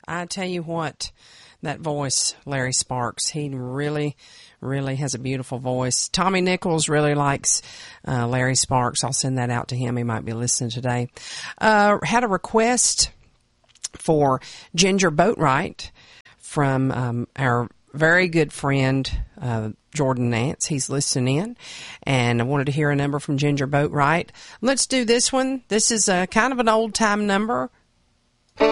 I tell you what, that voice, Larry Sparks, he really has a beautiful voice. Tommy Nichols really likes Larry Sparks. I'll send that out to him. He might be listening today. Had a request for Ginger Boatwright from our very good friend Jordan Nance. He's listening in, and I wanted to hear a number from Ginger Boatwright. Let's do this one. This is kind of an old-time number.